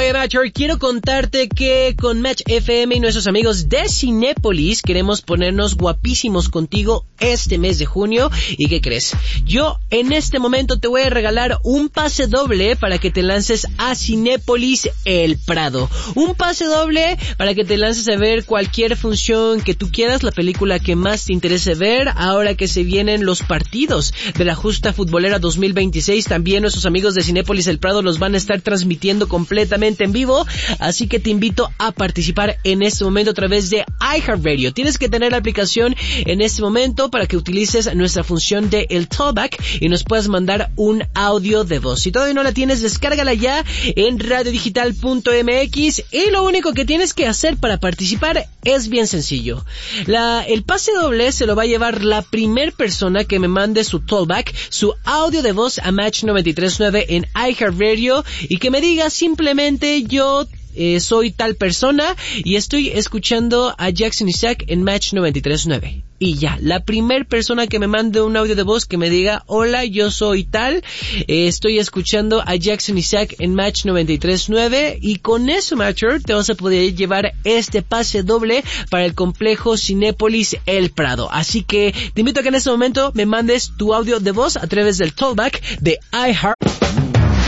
Oye, Matcher, quiero contarte que con Match FM y nuestros amigos de Cinépolis queremos ponernos guapísimos contigo este mes de junio. ¿Y qué crees? Yo en este momento te voy a regalar un pase doble para que te lances a Cinépolis El Prado. Un pase doble para que te lances a ver cualquier función que tú quieras, la película que más te interese ver, ahora que se vienen los partidos de la justa futbolera 2026. También nuestros amigos de Cinépolis El Prado los van a estar transmitiendo completamente en vivo, así que te invito a participar en este momento a través de iHeartRadio. Tienes que tener la aplicación en este momento para que utilices nuestra función de el Talkback y nos puedas mandar un audio de voz. Si todavía no la tienes, descárgala ya en radiodigital.mx y lo único que tienes que hacer para participar es bien sencillo. El pase doble se lo va a llevar la primer persona que me mande su Talkback, su audio de voz a Match 93.9 en iHeartRadio y que me diga simplemente yo soy tal persona y estoy escuchando a Jackson Isaac en Match 93.9. Y ya, la primer persona que me mande un audio de voz que me diga, hola, yo soy tal, estoy escuchando a Jackson Isaac en Match 93.9, y con eso, Matcher, te vas a poder llevar este pase doble para el complejo Cinépolis El Prado. Así que te invito a que en este momento me mandes tu audio de voz a través del Talkback de iHeart.